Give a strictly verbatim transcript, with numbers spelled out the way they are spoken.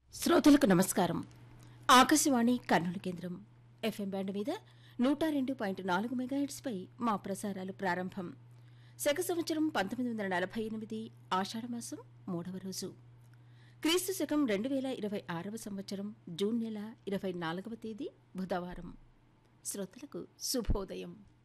శ్రోతలకు నమస్కారం. ఆకాశవాణి కర్నూలు కేంద్రం ఎఫ్ఎం బ్యాండ్ మీద నూట రెండు పాయింట్ నాలుగు మెగాహెర్ట్జ్పై మా ప్రసారాలు ప్రారంభం. శక సంవత్సరం పంతొమ్మిది వందల నలభై ఎనిమిది ఆషాఢమాసం మూడవ రోజు, క్రీస్తు శకం రెండు వేల ఇరవై ఆరవ సంవత్సరం జూన్ నెల ఇరవై నాలుగవ తేదీ బుధవారం. శ్రోతలకు శుభోదయం.